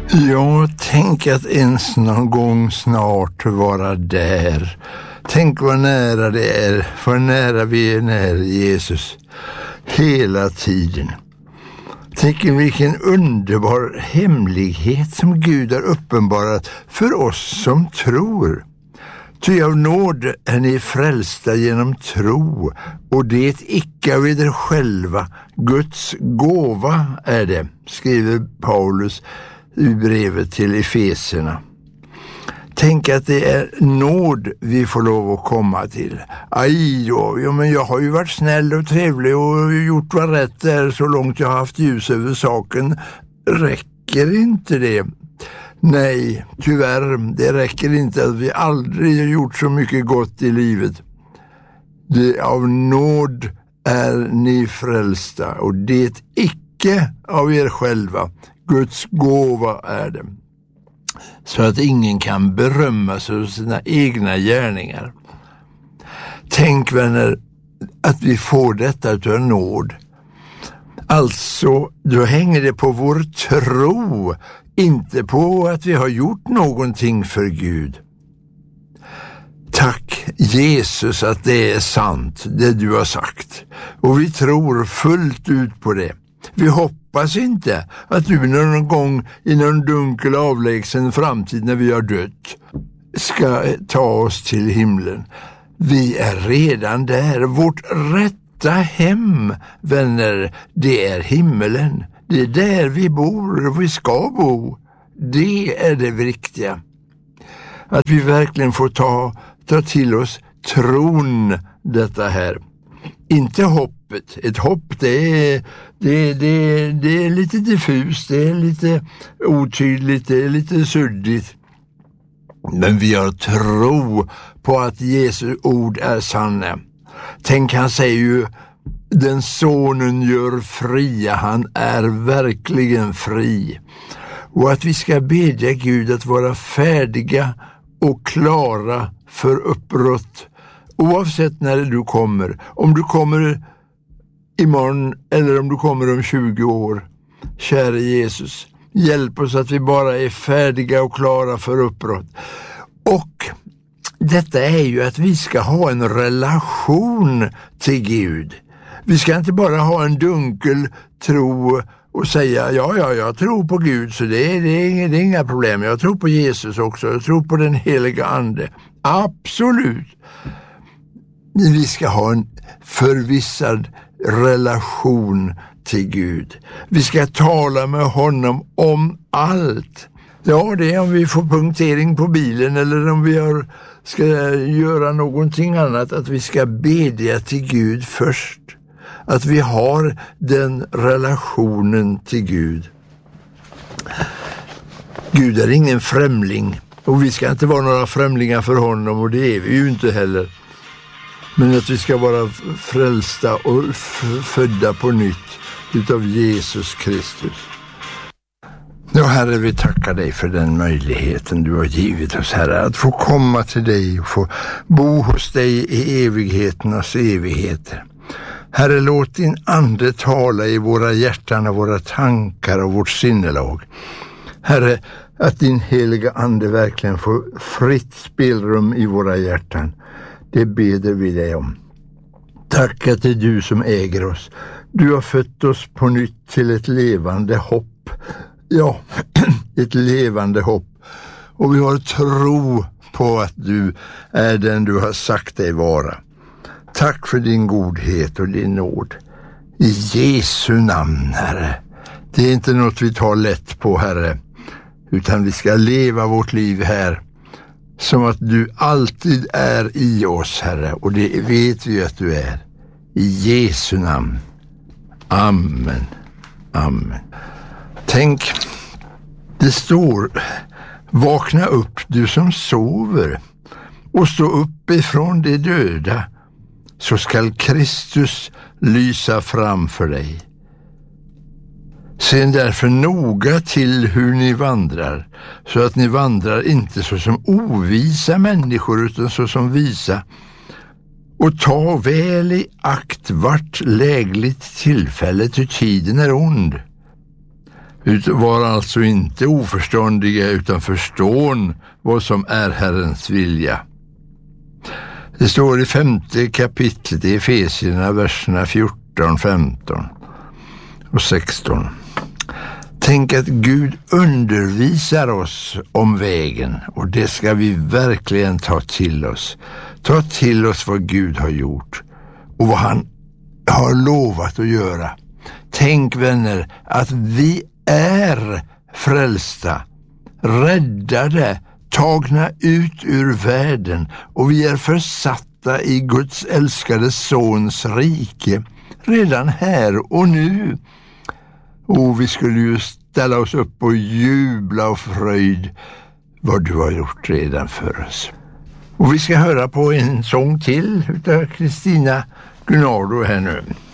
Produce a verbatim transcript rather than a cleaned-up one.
Ja, tänk att ens någon gång snart vara där. Tänk vad nära det är, vad nära vi är nära Jesus. Hela tiden. Tänk vilken underbar hemlighet som Gud har uppenbarat för oss som tror. Ty av nåd är ni frälsta genom tro, och det icke av er själva, Guds gåva är det, skriver Paulus i brevet till Efeserna. Tänk att det är nåd vi får lov att komma till. Aj då, ja, men jag har ju varit snäll och trevlig och gjort vad rätt är så långt jag har haft ljus över saken. Räcker inte det? Nej, tyvärr, det räcker inte att vi aldrig har gjort så mycket gott i livet. Det av nåd är ni frälsta, och det icke av er själva. Guds gåva är det. Så att ingen kan berömma sig av sina egna gärningar. Tänk, vänner, att vi får detta utav nåd. Alltså, då hänger det på vår tro, inte på att vi har gjort någonting för Gud. Tack Jesus att det är sant, det du har sagt. Och vi tror fullt ut på det. Vi hoppas inte att du någon gång i någon dunkel avlägsen framtid när vi har dött ska ta oss till himlen. Vi är redan där. Vårt rätta hem, vänner, det är himmelen. Det är där vi bor och vi ska bo. Det är det viktiga. Att vi verkligen får ta, ta till oss tron detta här. Inte hoppet. Ett hopp, det är, det, det, det är lite diffust, det är lite otydligt, det är lite suddigt. Men vi har tro på att Jesu ord är sanna. Tänk, han säger ju, den sonen gör fria, han är verkligen fri. Och att vi ska bedja Gud att vara färdiga och klara för uppbrott. Oavsett när du kommer. Om du kommer imorgon eller om du kommer om tjugo år. Kära Jesus, hjälp oss att vi bara är färdiga och klara för uppbrott. Och detta är ju att vi ska ha en relation till Gud. Vi ska inte bara ha en dunkel tro och säga, ja, ja, jag tror på Gud, så det är, det är, inga, det är inga problem. Jag tror på Jesus också, jag tror på den heliga ande. Absolut. Vi ska ha en förvissad relation till Gud. Vi ska tala med honom om allt. Ja, det är om vi får punktering på bilen eller om vi har, ska göra någonting annat, att vi ska bedja till Gud först. Att vi har den relationen till Gud. Gud är ingen främling, och vi ska inte vara några främlingar för honom, och det är vi ju inte heller. Men att vi ska vara frälsta och f- födda på nytt utav Jesus Kristus. Ja, Herre, vi tackar dig för den möjligheten du har givit oss, Herre, att få komma till dig och få bo hos dig i evigheternas evigheter. Herre, låt din ande tala i våra hjärtan och våra tankar och vårt sinnelag. Herre, att din heliga ande verkligen får fritt spelrum i våra hjärtan. Det beder vi dig om. Tack att det är du som äger oss. Du har fött oss på nytt till ett levande hopp. Ja, ett levande hopp. Och vi har tro på att du är den du har sagt dig vara. Tack för din godhet och din nåd. I Jesu namn, Herre. Det är inte något vi tar lätt på, Herre. Utan vi ska leva vårt liv här som att du alltid är i oss, Herre. Och det vet vi att du är. I Jesu namn. Amen. Amen. Tänk, det står, vakna upp du som sover och stå upp ifrån de döda, så skall Kristus lysa framför dig. Se därför noga till hur ni vandrar, så att ni vandrar inte så som ovisa människor utan så som visa. Och ta väl i akt vart lägligt tillfälle, till tiden är ond. Var alltså inte oförståndiga utan förstån vad som är Herrens vilja. Det står i femte kapitlet i Efesierna, verserna fjorton, femton och sexton. Tänk att Gud undervisar oss om vägen, och det ska vi verkligen ta till oss. Ta till oss vad Gud har gjort och vad han har lovat att göra. Tänk, vänner, att vi är frälsta, räddade, tagna ut ur världen, och vi är försatta i Guds älskade sons rike redan här och nu. Och vi skulle ju ställa oss upp och jubla och fröjd vad du har gjort redan för oss. Och vi ska höra på en sång till utav Kristina Gunnardo här nu.